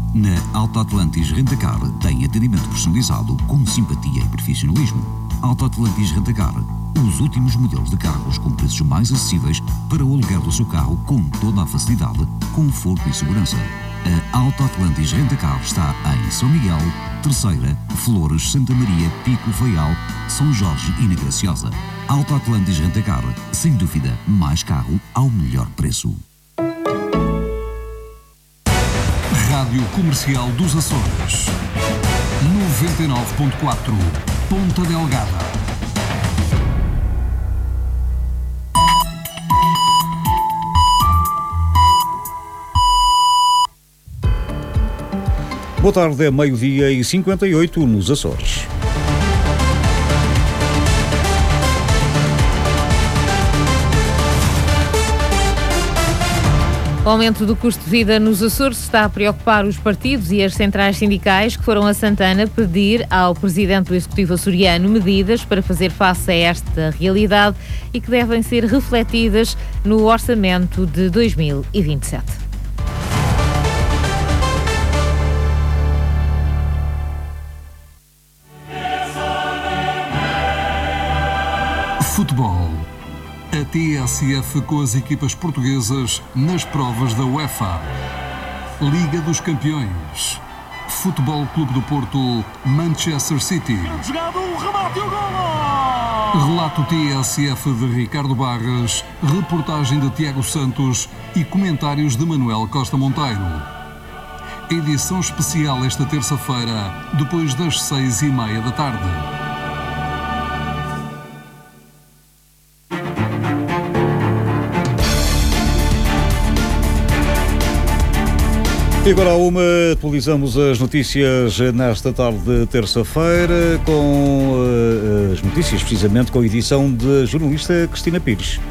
Na Alta Atlantis Rentacar tem atendimento personalizado com simpatia e profissionalismo. Alta Atlantis Rentacar, os últimos modelos de carros com preços mais acessíveis para o aluguer do seu carro com toda a facilidade, conforto e segurança. A Alta Atlantis Rentacar está em São Miguel, Terceira, Flores, Santa Maria, Pico, Faial, São Jorge e na Graciosa. Alta Atlantis Rentacar, sem dúvida, mais carro ao melhor preço. Rádio Comercial dos Açores, 99.4, Ponta Delgada. Boa tarde, é 12h58 nos Açores. O aumento do custo de vida nos Açores está a preocupar os partidos e as centrais sindicais que foram a Santana pedir ao presidente do Executivo açoriano medidas para fazer face a esta realidade e que devem ser refletidas no orçamento de 2027. Futebol. A TSF com as equipas portuguesas nas provas da UEFA. Liga dos Campeões. Futebol Clube do Porto, Manchester City. Relato TSF de Ricardo Barras, reportagem de Tiago Santos e comentários de Manuel Costa Monteiro. Edição especial esta terça-feira, depois das 6h30 da tarde. E agora, atualizamos as notícias nesta tarde de terça-feira, com as notícias, precisamente com a edição da jornalista Cristina Pires.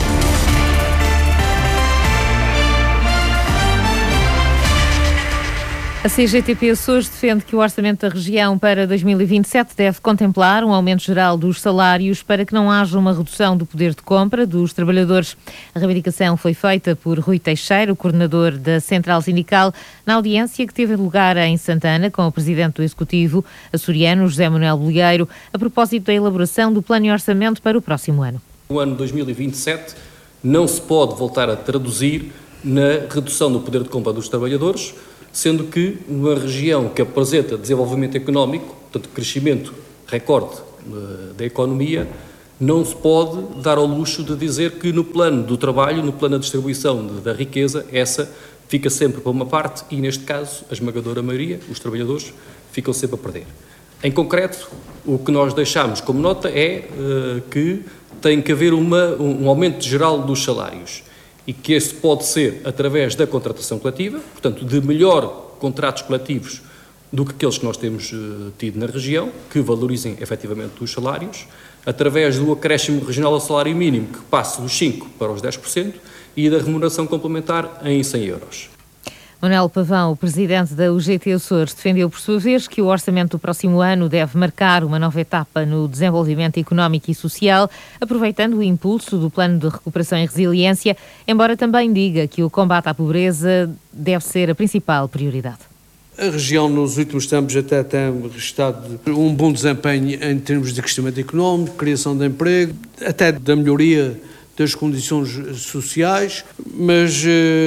A CGTP Açores defende que o orçamento da região para 2027 deve contemplar um aumento geral dos salários para que não haja uma redução do poder de compra dos trabalhadores. A reivindicação foi feita por Rui Teixeira, o coordenador da Central Sindical, na audiência que teve lugar em Santana com o presidente do Executivo açoriano, José Manuel Bolieiro, a propósito da elaboração do plano de orçamento para o próximo ano. O ano 2027 não se pode voltar a traduzir na redução do poder de compra dos trabalhadores, sendo que uma região que apresenta desenvolvimento económico, portanto crescimento recorde da economia, não se pode dar ao luxo de dizer que no plano do trabalho, no plano da distribuição da riqueza, essa fica sempre para uma parte e, neste caso, a esmagadora maioria, os trabalhadores, ficam sempre a perder. Em concreto, o que nós deixamos como nota é que tem que haver um aumento geral dos salários. E que esse pode ser através da contratação coletiva, portanto, de melhor contratos coletivos do que aqueles que nós temos tido na região, que valorizem efetivamente os salários, através do acréscimo regional ao salário mínimo, que passe dos 5% para os 10%, e da remuneração complementar em 100 euros. Manuel Pavão, o presidente da UGT Açores, defendeu por sua vez que o orçamento do próximo ano deve marcar uma nova etapa no desenvolvimento económico e social, aproveitando o impulso do Plano de Recuperação e Resiliência, embora também diga que o combate à pobreza deve ser a principal prioridade. A região nos últimos tempos até tem registrado um bom desempenho em termos de crescimento económico, criação de emprego, até da melhoria das condições sociais, mas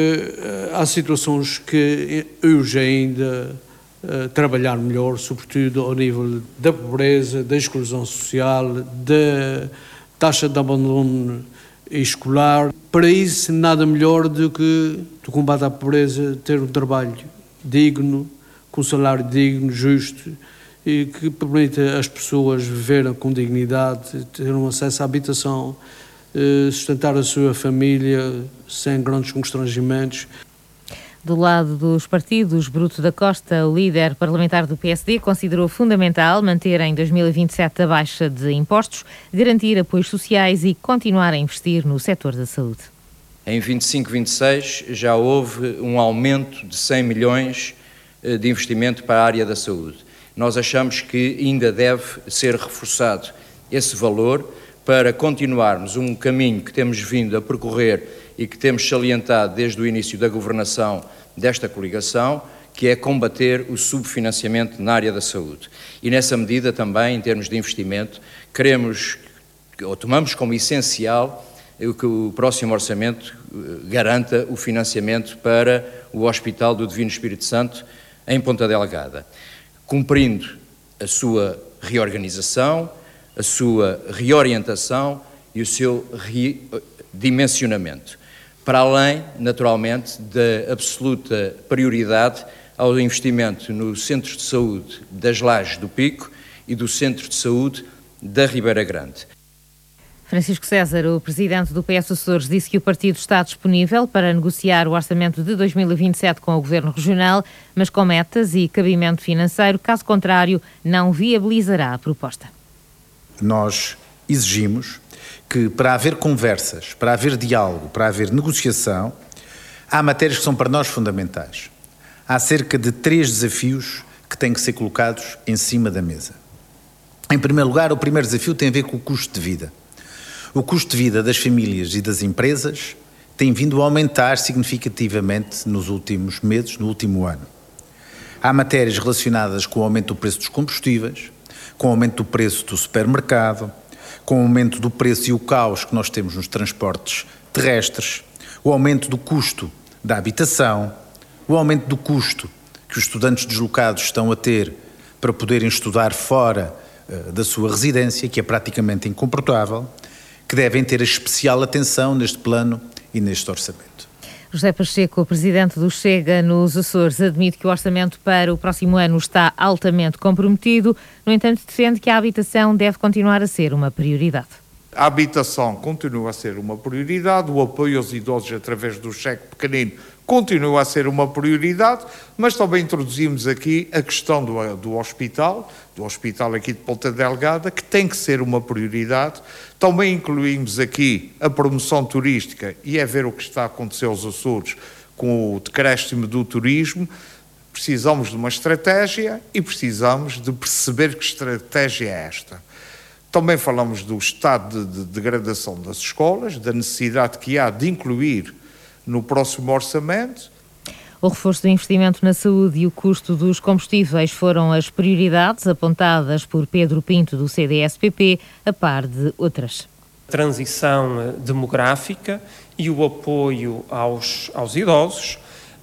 há situações que urge ainda trabalhar melhor, sobretudo ao nível da pobreza, da exclusão social, da taxa de abandono escolar. Para isso, nada melhor do que o combate à pobreza, ter um trabalho digno, com um salário digno, justo, e que permita às pessoas viverem com dignidade, ter um acesso à habitação, sustentar a sua família sem grandes constrangimentos. Do lado dos partidos, Bruto da Costa, o líder parlamentar do PSD, considerou fundamental manter em 2027 a baixa de impostos, garantir apoios sociais e continuar a investir no setor da saúde. Em 25-26 já houve um aumento de 100 milhões de investimento para a área da saúde. Nós achamos que ainda deve ser reforçado esse valor para continuarmos um caminho que temos vindo a percorrer e que temos salientado desde o início da governação desta coligação, que é combater o subfinanciamento na área da saúde. E nessa medida também, em termos de investimento, tomamos como essencial que o próximo orçamento garanta o financiamento para o Hospital do Divino Espírito Santo em Ponta Delgada, cumprindo a sua reorganização, a sua reorientação e o seu redimensionamento, para além, naturalmente, da absoluta prioridade ao investimento no Centro de Saúde das Lajes do Pico e do Centro de Saúde da Ribeira Grande. Francisco César, o presidente do PS Açores, disse que o partido está disponível para negociar o orçamento de 2027 com o Governo Regional, mas com metas e cabimento financeiro, caso contrário, não viabilizará a proposta. Nós exigimos que, para haver conversas, para haver diálogo, para haver negociação, há matérias que são para nós fundamentais. Há cerca de 3 desafios que têm que ser colocados em cima da mesa. Em primeiro lugar, o primeiro desafio tem a ver com o custo de vida. O custo de vida das famílias e das empresas tem vindo a aumentar significativamente nos últimos meses, no último ano. Há matérias relacionadas com o aumento do preço dos combustíveis, com o aumento do preço do supermercado, com o aumento do preço e o caos que nós temos nos transportes terrestres, o aumento do custo da habitação, o aumento do custo que os estudantes deslocados estão a ter para poderem estudar fora da sua residência, que é praticamente incomportável, que devem ter especial atenção neste plano e neste orçamento. José Pacheco, o presidente do Chega nos Açores, admite que o orçamento para o próximo ano está altamente comprometido. No entanto, defende que a habitação deve continuar a ser uma prioridade. A habitação continua a ser uma prioridade, o apoio aos idosos através do cheque pequenino continua a ser uma prioridade, mas também introduzimos aqui a questão do hospital aqui de Ponta Delgada, que tem que ser uma prioridade. Também incluímos aqui a promoção turística e é ver o que está a acontecer aos Açores com o decréscimo do turismo. Precisamos de uma estratégia e precisamos de perceber que estratégia é esta. Também falamos do estado de degradação das escolas, da necessidade que há de incluir no próximo orçamento. O reforço do investimento na saúde e o custo dos combustíveis foram as prioridades apontadas por Pedro Pinto, do CDS-PP, a par de outras. Transição demográfica e o apoio aos idosos,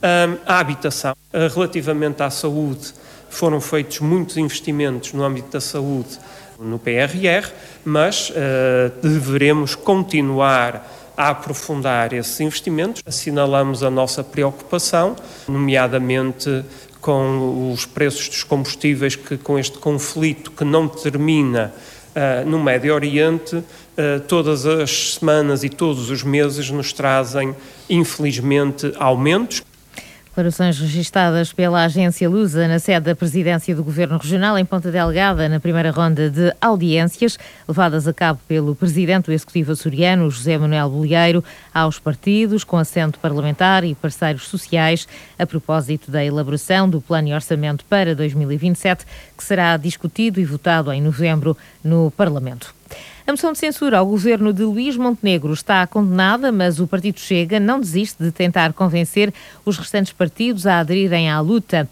a habitação. Relativamente à saúde, foram feitos muitos investimentos no âmbito da saúde no PRR, mas deveremos continuar a aprofundar esses investimentos. Assinalamos a nossa preocupação, nomeadamente com os preços dos combustíveis, que com este conflito que não termina no Médio Oriente, todas as semanas e todos os meses nos trazem, infelizmente, aumentos. Declarações registadas pela agência Lusa na sede da Presidência do Governo Regional em Ponta Delgada, na primeira ronda de audiências, levadas a cabo pelo Presidente do Executivo açoriano, José Manuel Bolieiro, aos partidos com assento parlamentar e parceiros sociais, a propósito da elaboração do Plano e Orçamento para 2027, que será discutido e votado em novembro no Parlamento. A moção de censura ao governo de Luís Montenegro está condenada, mas o partido Chega não desiste de tentar convencer os restantes partidos a aderirem à luta.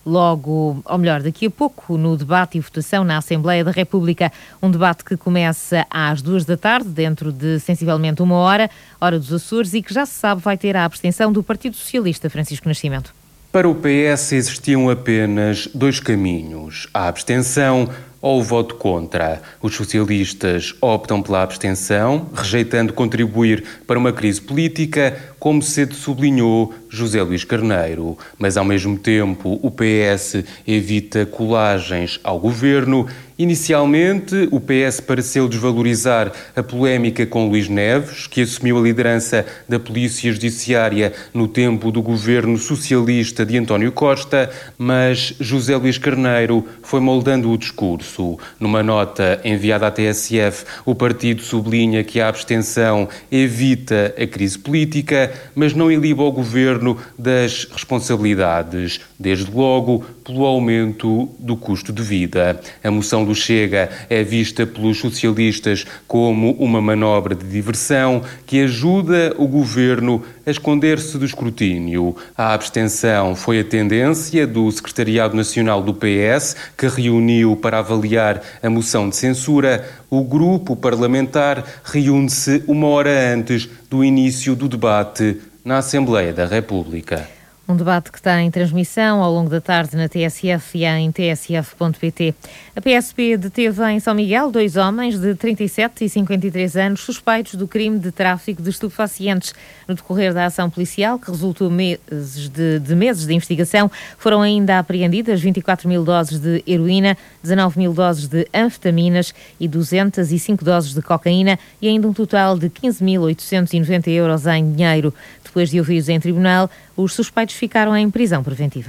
Logo, ou melhor, daqui a pouco, no debate e votação na Assembleia da República, um debate que começa às 14h, dentro de sensivelmente 1 hora, hora dos Açores, e que já se sabe vai ter a abstenção do Partido Socialista, Francisco Nascimento. Para o PS existiam apenas 2 caminhos, a abstenção ou o voto contra. Os socialistas optam pela abstenção, rejeitando contribuir para uma crise política, como cedo sublinhou José Luís Carneiro. Mas, ao mesmo tempo, o PS evita colagens ao governo. Inicialmente, o PS pareceu desvalorizar a polémica com Luís Neves, que assumiu a liderança da Polícia Judiciária no tempo do governo socialista de António Costa, mas José Luís Carneiro foi moldando o discurso. Numa nota enviada à TSF, o partido sublinha que a abstenção evita a crise política mas não iliba o Governo das responsabilidades, desde logo pelo aumento do custo de vida. A moção do Chega é vista pelos socialistas como uma manobra de diversão que ajuda o Governo a esconder-se do escrutínio. A abstenção foi a tendência do Secretariado Nacional do PS, que reuniu para avaliar a moção de censura. O grupo parlamentar reúne-se uma hora antes do início do debate na Assembleia da República. Um debate que está em transmissão ao longo da tarde na TSF e em tsf.pt. A PSP deteve em São Miguel 2 homens de 37 e 53 anos suspeitos do crime de tráfico de estupefacientes. No decorrer da ação policial, que resultou de meses de investigação, foram ainda apreendidas 24 mil doses de heroína, 19 mil doses de anfetaminas e 205 doses de cocaína e ainda um total de 15.890 euros em dinheiro. Depois de ouvidos em tribunal, os suspeitos ficaram em prisão preventiva.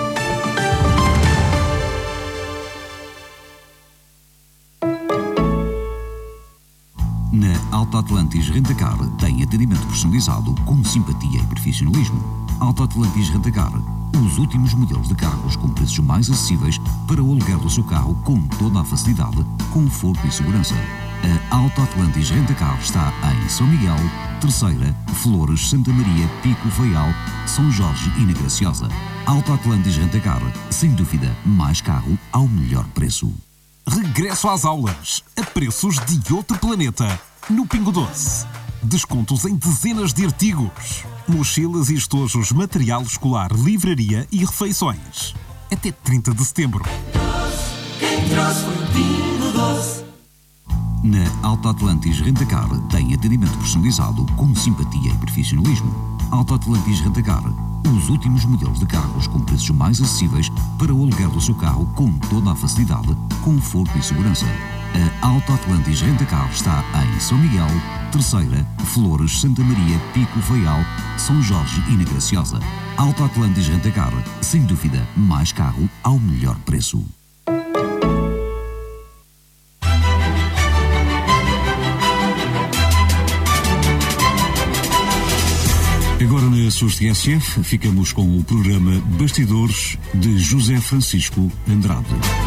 Na Alta Atlantis Rentacar tem atendimento personalizado com simpatia e profissionalismo. Alta Atlantis Rentacar, os últimos modelos de carros com preços mais acessíveis para o aluguer do seu carro com toda a facilidade, conforto e segurança. A Alta Atlantis Rentacar está em São Miguel, Terceira, Flores, Santa Maria, Pico, Faial, São Jorge e na Graciosa. Alta Atlantis Rentacar, sem dúvida, mais carro ao melhor preço. Regresso às aulas, a preços de outro planeta, no Pingo Doce. Descontos em dezenas de artigos. Mochilas e estojos, material escolar, livraria e refeições. Até 30 de setembro. Quem trouxe foi o Pingo Doce. Na Alta Atlantis Rentacar tem atendimento personalizado com simpatia e profissionalismo. Alta Atlantis Rentacar, os últimos modelos de carros com preços mais acessíveis para o aluguer do seu carro com toda a facilidade, conforto e segurança. A Alta Atlantis Rentacar está em São Miguel, Terceira, Flores, Santa Maria, Pico, Faial, São Jorge e na Graciosa. Alta Atlantis Rentacar, sem dúvida, mais carro ao melhor preço. Agora na SUS TSF ficamos com o programa Bastidores de José Francisco Andrade.